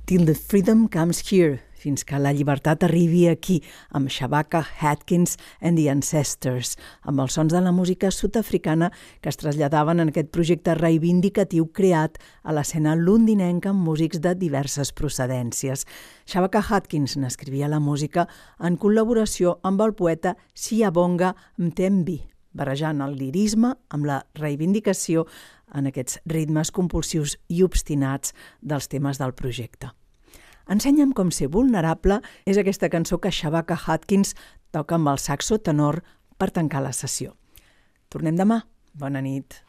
Till the Freedom Comes Here, fins que la llibertat arribi aquí, amb Shabaka Hutchins and the Ancestors, amb els sons de la música sud-africana que es traslladaven en aquest projecte reivindicatiu creat a l'escena londinenca amb músics de diverses procedències. Shabaka Hutchins n'escrivia la música en col·laboració amb el poeta Siyabonga Mthembu, barrejant el lirisme amb la reivindicació en aquests ritmes compulsius i obstinats dels temes del projecte. Ensenya'm com ser vulnerable és aquesta cançó que Shabaka Hutchins toca amb el saxo tenor per tancar la sessió. Tornem demà. Bona nit.